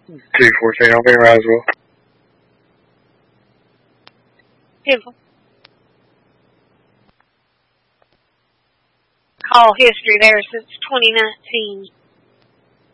214, I'll be in Roswell. Beautiful. Call history there since 2019.